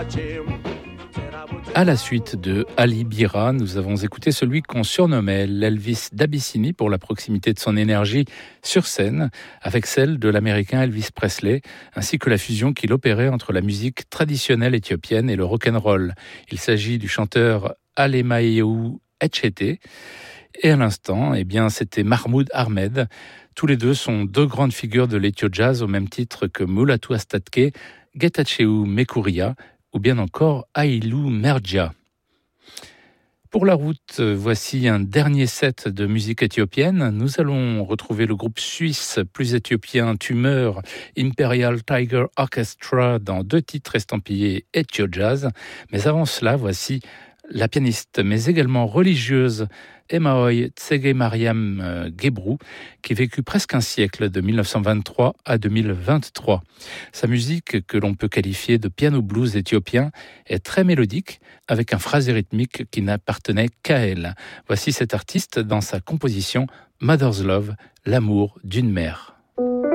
À la suite de Ali Bira, nous avons écouté celui qu'on surnommait l'Elvis d'Abyssinie pour la proximité de son énergie sur scène avec celle de l'américain Elvis Presley, ainsi que la fusion qu'il opérait entre la musique traditionnelle éthiopienne et le rock'n'roll. Il s'agit du chanteur Alemayehu Etchete. Et à l'instant, c'était Mahmoud Ahmed. Tous les deux sont deux grandes figures de l'Ethio-jazz au même titre que Mulatu Astatke, Getachew Mekuria ou bien encore Haïlou Mergia. Pour la route, voici un dernier set de musique éthiopienne. Nous allons retrouver le groupe suisse plus éthiopien Tumeur Imperial Tiger Orchestra dans deux titres estampillés Ethio-jazz. Mais avant cela, voici la pianiste, mais également religieuse, Emaoy Tsege Mariam Gebru, qui vécut presque un siècle de 1923 à 2023. Sa musique, que l'on peut qualifier de piano blues éthiopien, est très mélodique, avec un phrasé rythmique qui n'appartenait qu'à elle. Voici cet artiste dans sa composition Mother's Love, l'amour d'une mère.